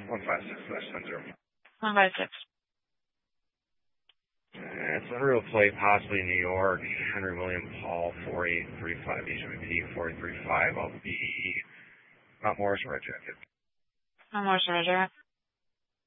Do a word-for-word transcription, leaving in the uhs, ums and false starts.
one five six slash ten zero. one five six. Uh, it's a real plate, possibly New York. Henry William Paul, four eight three five, H M P, four eight three five. I'll be Mount Morris, Red Jacket. Mount Morris, Red Jacket.